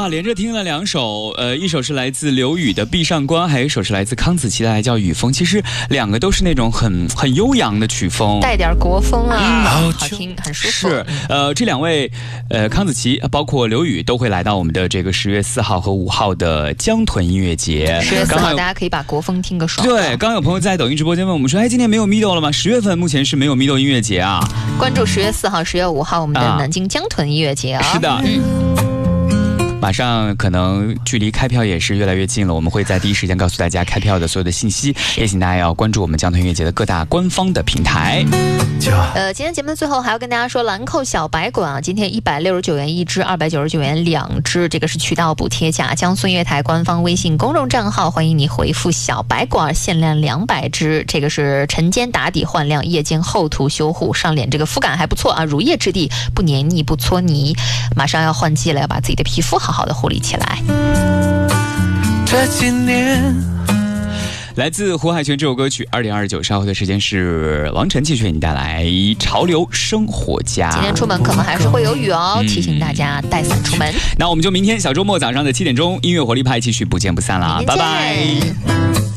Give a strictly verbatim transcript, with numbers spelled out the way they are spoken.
啊，连着听了两首，呃，一首是来自刘宇的《闭上关》，还有一首是来自康子琪的《来叫雨风》。其实两个都是那种很很悠扬的曲风， 带点国风啊，嗯、好听，很舒服。 是，呃，这两位，呃，康子琪包括刘宇都会来到我们的这个十月四号和五号的江豚音乐节。 十月四号大家可以把国风听个爽。 对，刚有朋友在抖音直播间问我们说，哎，今天没有 Mido 了吗？十月份目前是没有 Mido 音乐节啊。 关注十月四号、十月五号我们的南京江豚音乐节啊。 是的。嗯，马上可能距离开票也是越来越近了，我们会在第一时间告诉大家开票的所有的信息，也请大家要关注我们江豚音乐节的各大官方的平台。 呃，今天节目的最后还要跟大家说，兰蔻小白管啊，今天一百六十九元一支，二百九十九元两支，这个是渠道补贴价。江苏音乐台官方微信公众账号，欢迎你回复小白管，限量两百支。这个是晨间打底换亮，夜间厚涂修护，上脸这个肤感还不错啊，乳液质地，不黏腻不搓泥。马上要换季了，要把自己的皮肤好好的护理起来。 这几年来自胡海泉这首歌曲二零二九，稍后的时间是王晨继续为你带来潮流生活家。 今天出门可能还是会有雨哦、嗯、提醒大家带伞出门。 那我们就明天小周末早上的七点钟，音乐活力派继续不见不散了，拜拜。